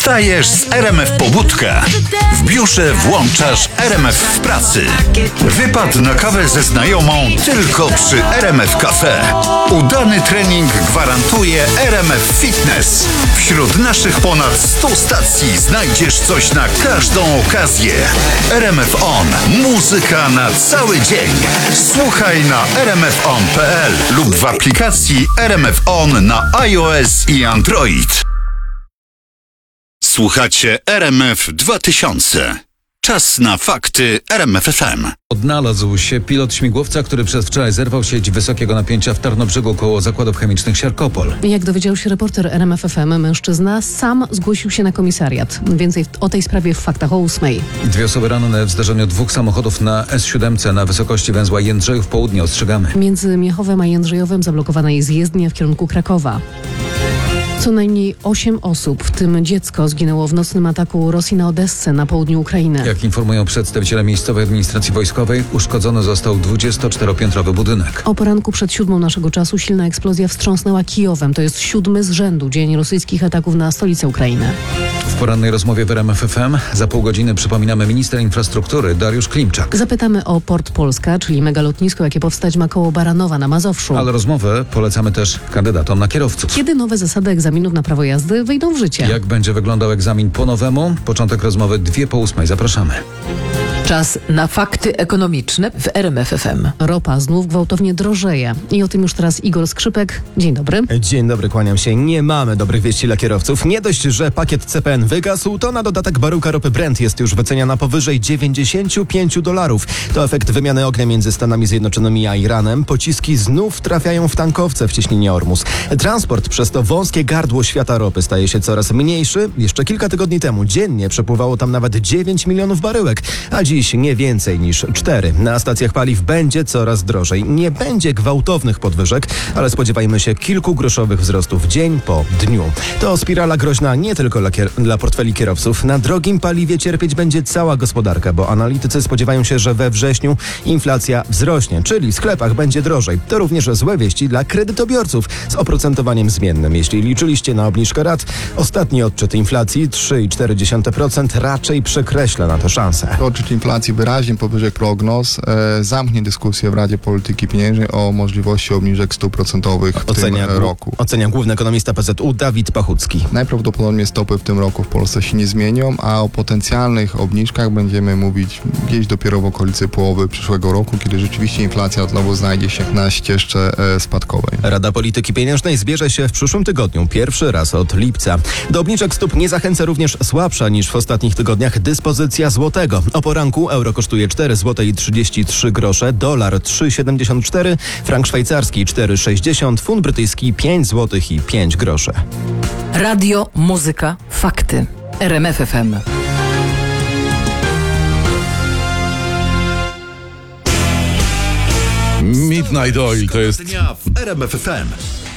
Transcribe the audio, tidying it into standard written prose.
Wstajesz z RMF Pobudka. W biurze włączasz RMF w pracy. Wypad na kawę ze znajomą tylko przy RMF Cafe. Udany trening gwarantuje RMF Fitness. Wśród naszych ponad 100 stacji znajdziesz coś na każdą okazję. RMF On. Muzyka na cały dzień. Słuchaj na rmfon.pl lub w aplikacji RMF On na iOS i Android. Słuchacie RMF 2000. Czas na fakty RMF FM. Odnalazł się pilot śmigłowca, który przedwczoraj zerwał sieć wysokiego napięcia w Tarnobrzegu koło zakładów chemicznych Sierkopol. Jak dowiedział się reporter RMF FM, mężczyzna sam zgłosił się na komisariat. Więcej o tej sprawie w faktach o 8:00. 2 osoby ranne w zdarzeniu 2 samochodów na S7 na wysokości węzła Jędrzejów Południe. Ostrzegamy. Między Miechowem a Jędrzejowem zablokowana jest jezdnia w kierunku Krakowa. Co najmniej 8 osób, w tym dziecko, zginęło w nocnym ataku Rosji na Odessę na południu Ukrainy. Jak informują przedstawiciele miejscowej administracji wojskowej, uszkodzony został 24-piętrowy budynek. O poranku przed 7:00 naszego czasu silna eksplozja wstrząsnęła Kijowem. To jest 7. z rzędu dzień rosyjskich ataków na stolicę Ukrainy. W porannej rozmowie w RMF FM za pół godziny przypominamy minister infrastruktury Dariusz Klimczak. Zapytamy o Port Polska, czyli megalotnisko, jakie powstać ma koło Baranowa na Mazowszu. Ale rozmowę polecamy też kandydatom na kierowców. Kiedy nowe zasady egzaminów na prawo jazdy wejdą w życie? Jak będzie wyglądał egzamin po nowemu? Początek rozmowy 2:02. Zapraszamy. Czas na fakty ekonomiczne w RMF FM. Ropa znów gwałtownie drożeje. I o tym już teraz Igor Skrzypek. Dzień dobry. Dzień dobry, kłaniam się. Nie mamy dobrych wieści dla kierowców. Nie dość, że pakiet CPN wygasł, to na dodatek baryłka ropy Brent jest już wyceniana powyżej $95. To efekt wymiany ognia między Stanami Zjednoczonymi a Iranem. Pociski znów trafiają w tankowce w cieśninie Ormus. Transport przez to wąskie gardło świata ropy staje się coraz mniejszy. Jeszcze kilka tygodni temu dziennie przepływało tam nawet 9 milionów baryłek, a dziś nie więcej niż 4. Na stacjach paliw będzie coraz drożej. Nie będzie gwałtownych podwyżek, ale spodziewajmy się kilkugroszowych wzrostów dzień po dniu. To spirala groźna nie tylko dla portfeli kierowców. Na drogim paliwie cierpieć będzie cała gospodarka, bo analitycy spodziewają się, że we wrześniu inflacja wzrośnie, czyli w sklepach będzie drożej. To również złe wieści dla kredytobiorców z oprocentowaniem zmiennym. Jeśli liczyliście na obniżkę rat, ostatni odczyt inflacji 3,4% raczej przekreśla na to szansę. Odczyt inflacji wyraźnie powyżej prognoz zamknie dyskusję w Radzie Polityki Pieniężnej o możliwości obniżek stóp procentowych w tym roku. Ocenia główny ekonomista PZU Dawid Pachucki. Najprawdopodobniej stopy w tym roku w Polsce się nie zmienią, a o potencjalnych obniżkach będziemy mówić gdzieś dopiero w okolicy połowy przyszłego roku, kiedy rzeczywiście inflacja znowu znajdzie się na ścieżce spadkowej. Rada Polityki Pieniężnej zbierze się w przyszłym tygodniu, pierwszy raz od lipca. Do obniżek stóp nie zachęca również słabsza niż w ostatnich tygodniach dyspozycja złotego. O poranku euro kosztuje 4,33 zł, dolar 3,74, frank szwajcarski 4,60, funt brytyjski 5 zł i 5 groszy. Radio, muzyka, fakty. RMF FM. Midnight Oil to jest... Dnia w RMF FM.